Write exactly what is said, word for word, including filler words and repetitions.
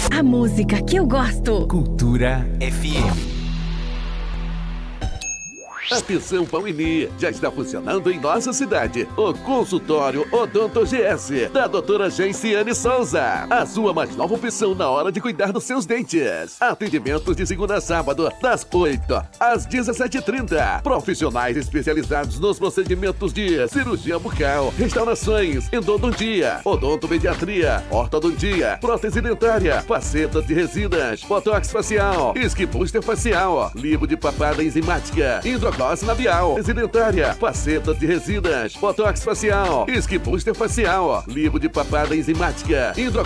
A música que eu gosto. Cultura F M. Atenção, Pauini, já está funcionando em nossa cidade o consultório Odonto G S da doutora Genciane Souza, a sua mais nova opção na hora de cuidar dos seus dentes. Atendimentos de segunda a sábado, das oito às dezessete e trinta. Profissionais especializados nos procedimentos de cirurgia bucal, restaurações, endodontia, odontopediatria, ortodontia, prótese dentária, facetas de resinas, botox facial, Skin Booster facial, lipo de papada enzimática, hidro Gloss labial, residentária, facetas de resinas, botox facial, Skin Booster facial, lipo de papada enzimática, hidro